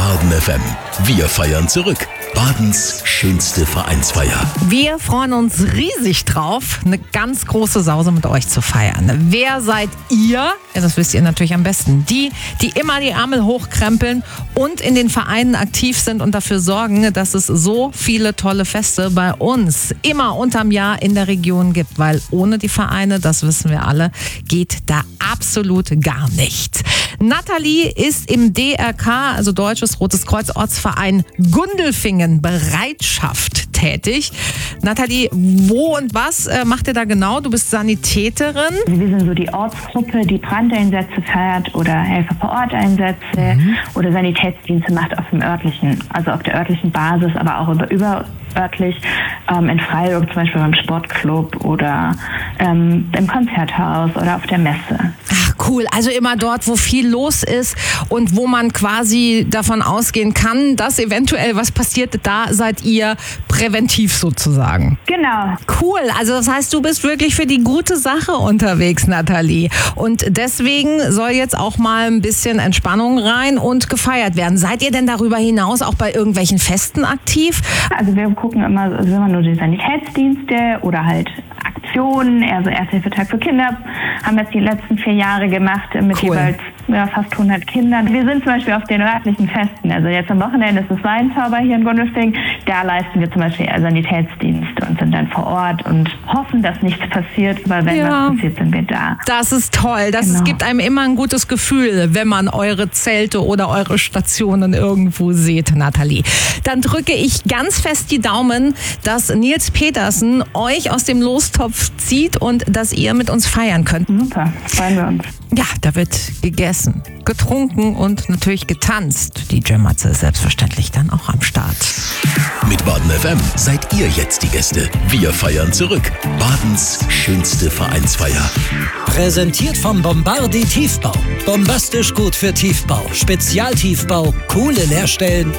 Baden FM. Wir feiern zurück. Badens schönste Vereinsfeier. Wir freuen uns riesig drauf, eine ganz große Sause mit euch zu feiern. Wer seid ihr? Ja, das wisst ihr natürlich am besten. Die immer die Ärmel hochkrempeln und in den Vereinen aktiv sind und dafür sorgen, dass es so viele tolle Feste bei uns immer unterm Jahr in der Region gibt. Weil ohne die Vereine, das wissen wir alle, geht da absolut gar nichts. Nathalie ist im DRK, also Deutsches Rotes Kreuz Ortsverein Gundelfingen, Bereitschaft tätig. Nathalie, wo und was macht ihr da genau? Du bist Sanitäterin. Wir sind so die Ortsgruppe, die Brandeinsätze feiert oder Helfer vor Ort Einsätze oder Sanitätsdienste macht auf dem örtlichen, also auf der örtlichen Basis, aber auch überörtlich in Freiburg, zum Beispiel beim Sportclub oder im Konzerthaus oder auf der Messe. Ach cool, also immer dort, wo viel los ist und wo man quasi davon ausgehen kann, dass eventuell was passiert, da seid ihr präventiv sozusagen. Genau. Cool, also das heißt, du bist wirklich für die gute Sache unterwegs, Nathalie. Und deswegen soll jetzt auch mal ein bisschen Entspannung rein und gefeiert werden. Seid ihr denn darüber hinaus auch bei irgendwelchen Festen aktiv? Also wir gucken immer nur die Sanitätsdienste oder halt Aktionen, also Ersthilfetag für Kinder, haben jetzt die letzten 4 Jahre gemacht mit jeweils fast 100 Kindern. Wir sind zum Beispiel auf den örtlichen Festen, also jetzt am Wochenende ist es Weinzauber hier in Gundelfingen, da leisten wir zum Beispiel Sanitätsdienste und sind dann vor Ort und hoffen, dass nichts passiert, weil wenn was passiert, sind wir da. Das ist toll, es gibt einem immer ein gutes Gefühl, wenn man eure Zelte oder eure Stationen irgendwo sieht, Nathalie. Dann drücke ich ganz fest die Daumen, dass Nils Petersen euch aus dem Lostopf zieht und dass ihr mit uns feiern könnt. Super, freuen wir uns. Ja, da wird gegessen, getrunken und natürlich getanzt. Die Matze ist selbstverständlich dann auch am Start. Mit Baden FM seid ihr jetzt die Gäste. Wir feiern zurück. Badens schönste Vereinsfeier. Präsentiert vom Bombardi Tiefbau. Bombastisch gut für Tiefbau. Spezialtiefbau, coole Leerstellen